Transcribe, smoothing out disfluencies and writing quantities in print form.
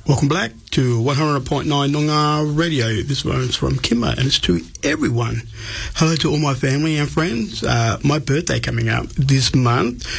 Welcome back to 100.9 Noongar Radio. This one's from Kimber, and it's to everyone. Hello to all my family and friends. My birthday coming up this month,